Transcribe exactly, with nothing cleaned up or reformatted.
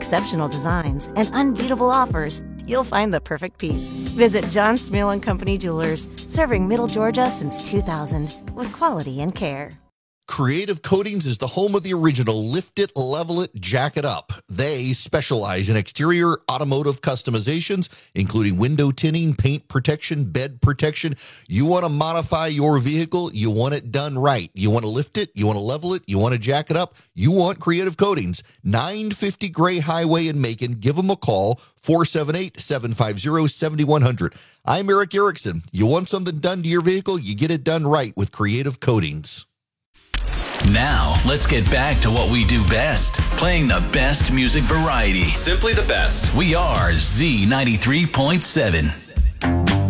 exceptional designs, and unbeatable offers, you'll find the perfect piece. Visit John Smeal and Company Jewelers, serving Middle Georgia since two thousand, with quality and care. Creative Coatings is the home of the original Lift It, Level It, Jack It Up. They specialize in exterior automotive customizations, including window tinting, paint protection, bed protection. You want to modify your vehicle, you want it done right. You want to lift it, you want to level it, you want to jack it up, you want Creative Coatings. nine fifty Gray Highway in Macon. Give them a call, four seven eight, seven five zero, seven one zero zero. I'm Eric Erickson. You want something done to your vehicle, you get it done right with Creative Coatings. Now, let's get back to what we do best, playing the best music variety. Simply the best. We are Z ninety-three point seven.